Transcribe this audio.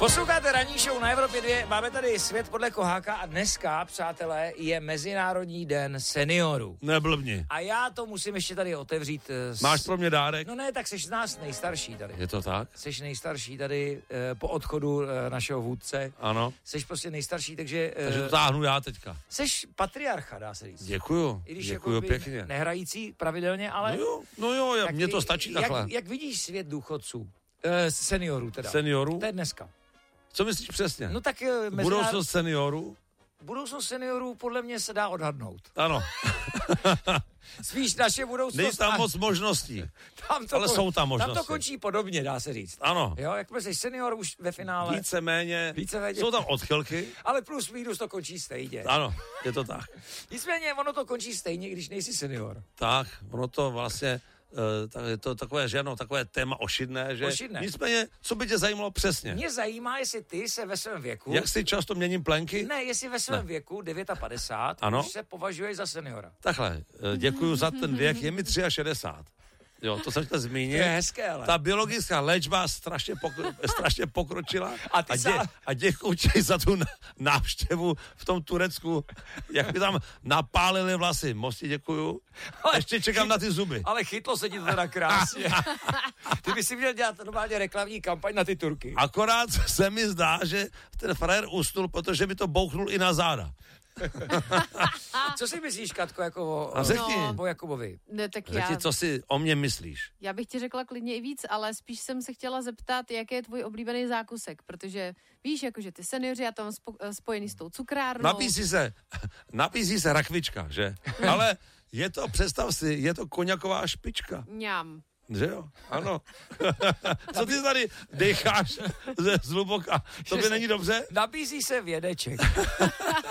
Posloucháte ranní show na Evropě 2, máme tady Svět podle Koháka a dneska, přátelé, je Mezinárodní den seniorů. Neblbni. A já to musím ještě tady otevřít. Máš pro mě dárek? No ne, tak seš z nás nejstarší tady. Je to tak? Seš nejstarší tady po odchodu našeho vůdce. Ano. Seš prostě nejstarší, takže... Takže to táhnu já teďka. Seš patriarcha, dá se říct. Děkuju. I když Děkuju jako pěkně. Nehrající pravidelně, ale... No jo, mně to stačí takhle. Jak vidíš svět důchodců? Seniorů teda. Seniorů? To je dneska. Co myslíš přesně? No tak... Budoucnost seniorů? Budoucnost seniorů podle mě se dá odhadnout. Ano. Spíš naše budoucnost... Není tam moc možností, ale jsou tam možnosti. Tam to končí podobně, dá se říct. Ano. Jo, jak jsi senior už ve finále. Víceméně. Jsou tam odchylky. Ale plus minus to končí stejně. Ano, je to tak. Nicméně ono to končí stejně, když nejsi senior. Tak, ono to vlastně... je to takové, že ano, takové téma ošidné, že? Ošidné. Nicméně, co by tě zajímalo přesně? Mě zajímá, jestli ty se ve svém věku... Jak si často měním plenky? Ne, jestli ve svém věku 59, ano? Už se považuješ za seniora. Takhle, děkuju za ten věk, je mi 63. Jo, to jsem chtěl zmínit. To je hezké, ale. Ta biologická léčba strašně pokročila A a děkuju ti za tu návštěvu v tom Turecku, jak mi tam napálili vlasy. Moc ti děkuju. Ještě čekám na ty zuby. Ale chytlo se ti to teda krásně. Ty bys si měl dělat normálně reklamní kampaň na ty Turky. Akorát se mi zdá, že ten frajer usnul, protože mi to bouchnul i na záda. Co si myslíš, Katko, jako o Jakubovi? Ne, tak Řekni, co si o mě myslíš. Já bych ti řekla klidně i víc, ale spíš jsem se chtěla zeptat, jaký je tvůj oblíbený zákusek, protože víš, jakože ty seniori a tam spojený s tou cukrárnou. Napísí se rakvička, že? Ale je to, představ si, je to koňaková špička. Mňam. Že jo? Ano. Co ty tady decháš zhluboka? To by není dobře? Nabízí se vědeček.